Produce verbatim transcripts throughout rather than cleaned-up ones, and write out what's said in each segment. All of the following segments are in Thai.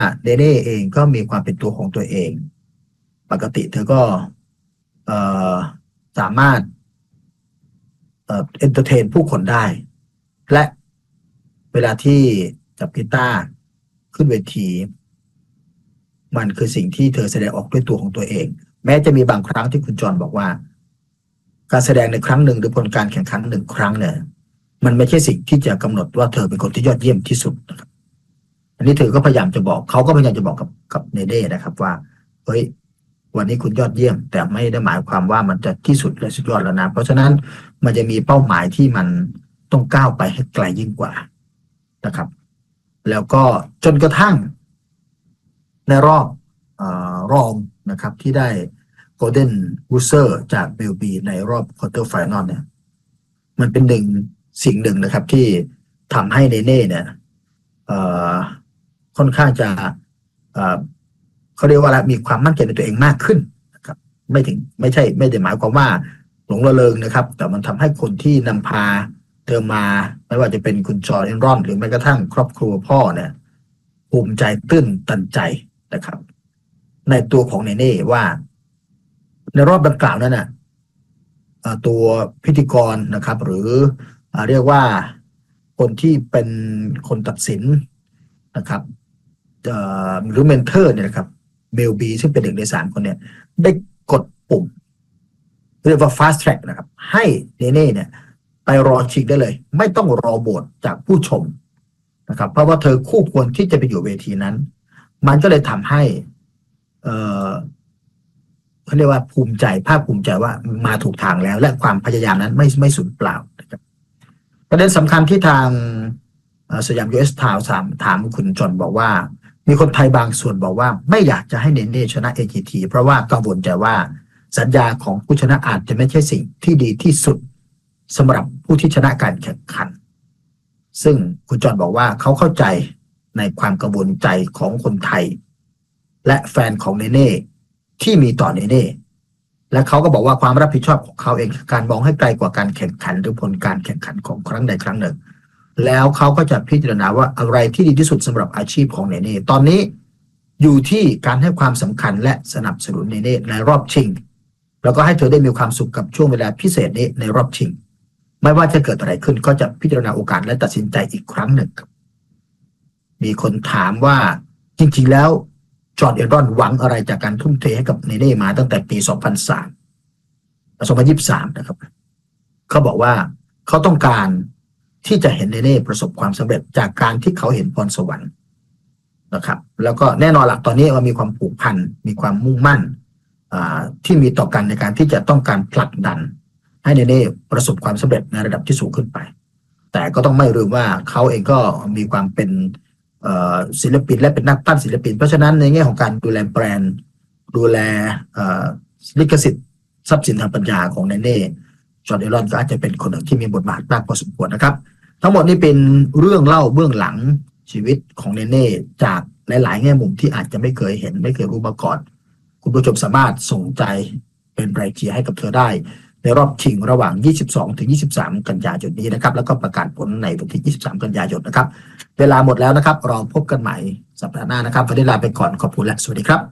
เดเน่เองก็มีความเป็นตัวของตัวเองปกติเธอก็เอ่อสามารถเอ่อเอนเตอร์เทนผู้คนได้และเวลาที่จับกีตาร์ขึ้นเวทีมันคือสิ่งที่เธอแสดงออกด้วยตัวของตัวเองแม้จะมีบางครั้งที่คุณจรบอกว่าการแสดงในครั้งหนึ่งหรือผลการแข่งขันหนึ่งครั้งเนี่ยมันไม่ใช่สิ่งที่จะกำหนดว่าเธอเป็นคนที่ยอดเยี่ยมที่สุดนะครับอันนี้เธอก็พยายามจะบอกเขาก็พยายามจะบอกกับกับเนเน่นะครับว่าเฮ้ยวันนี้คุณยอดเยี่ยมแต่ไม่ได้หมายความว่ามันจะที่สุดและสุดยอดแล้วนะเพราะฉะนั้นมันจะมีเป้าหมายที่มันต้องก้าวไปให้ไกลยิ่งกว่านะครับแล้วก็จนกระทั่งในรอบเอ่อรองนะครับที่ได้โกลเด้นวูเซอร์จากเบลบีในรอบควอเตอร์ไฟนอลเนี่ยมันเป็นหนึ่งสิ่งหนึ่งนะครับที่ทำให้เนเน่เนี่ยเอ่อค่อนข้างจะเอ่อเขาเรียกว่าอะไรมีความมั่นใจในตัวเองมากขึ้นนะครับไม่ถึงไม่ใช่ไม่ได้หมายความว่าหลงระเริงนะครับแต่มันทำให้คนที่นำพาเธอมาไม่ว่าจะเป็นคุณจอร์แดนรอนหรือแม้กระทั่งครอบครัวพ่อเนี่ยภูมิใจตื้นตันใจนะครับในตัวของเนเน่ว่าในรอบดังกล่าวนั้นน่ะตัวพิธีกรนะครับหรือเรียกว่าคนที่เป็นคนตัดสินนะครับหรือเมนเทอร์เนี่ยนะครับเบลบีซึ่งเป็นหนึ่งในสามคนเนี่ยได้กดปุ่มเรียกว่า fast track นะครับให้เนเน่เนี่ยไปรอชิงได้เลยไม่ต้องรอโหวตจากผู้ชมนะครับเพราะว่าเธอคู่ควรที่จะไปอยู่เวทีนั้นมันก็เลยทำให้เอ่อเขาเรียกว่าภูมิใจภาคภูมิใจว่ามาถูกทางแล้วและความพยายามนั้นไม่ไม่สูญเปล่านะครับประเด็นสำคัญที่ทางสยาม ยู เอส Town ถามถามคุณจอนบอกว่ามีคนไทยบางส่วนบอกว่าไม่อยากจะให้เนเน่ชนะ เอ จี ที เพราะว่ากังวลใจว่าสัญญาของผู้ชนะอาจจะไม่ใช่สิ่งที่ดีที่สุดสำหรับผู้ที่ชนะการแข่งขันซึ่งคุณจอนบอกว่าเขาเข้าใจในความกังวลใจของคนไทยและแฟนของเนเน่ที่มีต่อเนเน่และเขาก็บอกว่าความรับผิดชอบของเขาเองการมองให้ไกลกว่าการแข่งขันหรือผลการแข่งขันของครั้งใดครั้งหนึ่งแล้วเขาก็จะพิจารณาว่าอะไรที่ดีที่สุดสำหรับอาชีพของเนเน่ตอนนี้อยู่ที่การให้ความสำคัญและสนับสนุนเนเน่ในรอบชิงแล้วก็ให้เธอได้มีความสุขกับช่วงเวลาพิเศษนี้ในรอบชิงไม่ว่าจะเกิดอะไรขึ้นก็จะพิจารณาโอกาสและตัดสินใจอีกครั้งหนึ่งมีคนถามว่าจริงๆแล้วจอร์แดนรอนหวังอะไรจากการทุ่มเทให้กับเนเน่มาตั้งแต่ปี สองพันสาม สองพันยี่สิบสาม นะครับเขาบอกว่าเขาต้องการที่จะเห็นเนเน่ประสบความสำเร็จจากการที่เขาเห็นพรสวรรค์นะครับแล้วก็แน่นอนละตอนนี้มันมีความผูกพันมีความมุ่งมั่นที่มีต่อกันในการที่จะต้องการผลักดันให้เนเน่ประสบความสำเร็จในระดับที่สูงขึ้นไปแต่ก็ต้องไม่ลืมว่าเขาเองก็มีความเป็นศิลปินและเป็นนักปั้นศิลปินเพราะฉะนั้นในแง่ของการดูแลแบรนด์ดูแลลิขสิทธิ์ทรัพย์สินทางปัญญาของเนเน่จอร์แดนรอนก็อาจจะเป็นคนหนึ่งที่มีบทบาทมากพอสมควรนะครับทั้งหมดนี้เป็นเรื่องเล่าเบื้องหลังชีวิตของเนเน่จากหลายๆแง่มุมที่อาจจะไม่เคยเห็นไม่เคยรู้มาก่อนคุณผู้ชมสามารถส่งใจเป็นแรงเชียร์ให้กับเธอได้ในรอบชิงระหว่าง ยี่สิบสองถึงยี่สิบสาม กันยายนนี้นะครับแล้วก็ประกาศผลในวันที่ ยี่สิบสาม กันยายนนะครับเวลาหมดแล้วนะครับเราพบกันใหม่สัปดาห์หน้านะครับวันนี้ลาไปก่อนขอบคุณและสวัสดีครับ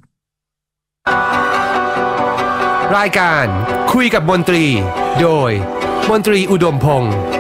รายการคุยกับมนตรีโดยมนตรีอุดมพงษ์